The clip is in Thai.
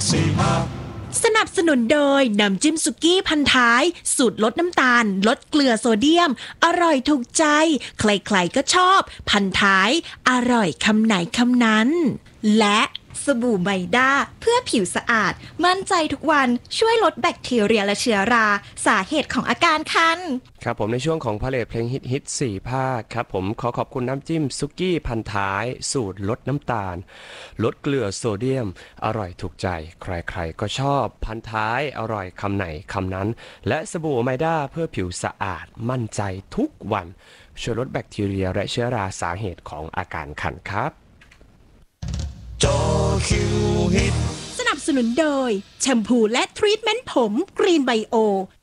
สนับสนุนโดยน้ำจิ้มสุกี้พันท้ายสูตรลดน้ำตาลลดเกลือโซเดียมอร่อยถูกใจใครๆก็ชอบพันท้ายอร่อยคำไหนคำนั้นและสบู่ไมด้าเพื่อผิวสะอาดมั่นใจทุกวันช่วยลดแบคทีเรียและเชื้อราสาเหตุของอาการคันครับผมในช่วงของพาเลทเพลงฮิต4 ภาคครับผมขอขอบคุณน้ำจิ้มซุกี้พันท้ายสูตรลดน้ำตาลลดเกลือโซเดียมอร่อยถูกใจใครๆก็ชอบพันท้ายอร่อยคำไหนคำนั้นและสบู่ไมด้าเพื่อผิวสะอาดมั่นใจทุกวันช่วยลดแบคทีเรียและเชื้อราสาเหตุของอาการคันครับสนับสนุนโดยแชมพูและทรีทเมนต์ผมกรีนไบโอ